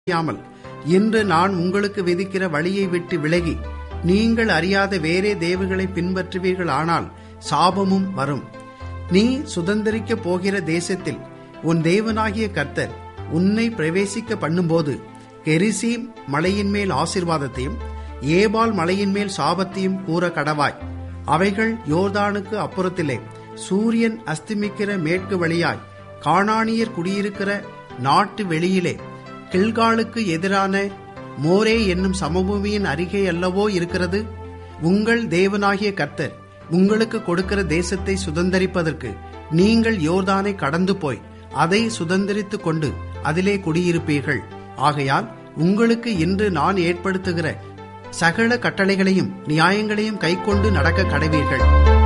செய்யாமல் இன்று நான் உங்களுக்கு விதிக்கிற வழியை விட்டு விலகி நீங்கள் அறியாத வேறே தேவர்களை பின்பற்றுவீர்கள், ஆனால் சாபமும் வரும். நீ சுதந்திரிக்கப் போகிற தேசத்தில் உன் தேவனாகிய கர்த்தர் உன்னை பிரவேசிக்க பண்ணும்போது கெரிசீம் மலையின் மேல் ஆசீர்வாதத்தையும் ஏபால் மலையின் மேல் சாபத்தையும் கூற கடவாய். அவைகள் யோர்தானுக்கு அப்புறத்திலே சூரியன் அஸ்தமிக்கிற மேற்கு வழியாய் கானானியர் குடியிருக்கிற நாட்டு வெளியிலே கில்காலுக்கு எதிரான மோரே என்னும் சமபூமியின் அருகே அல்லவோ இருக்கிறது. உங்கள் தேவனாகிய கர்த்தர் உங்களுக்கு கொடுக்கிற தேசத்தை சுதந்தரிப்பதற்கு நீங்கள் யோர்தானை கடந்து போய் அதை சுதந்தரித்துக் கொண்டு அதிலே குடியிருப்பீர்கள். ஆகையால் உங்களுக்கு இன்று நான் ஏற்படுத்துகிற சகல கட்டளைகளையும் நியாயங்களையும் கைக்கொண்டு நடக்க கடவீர்கள்.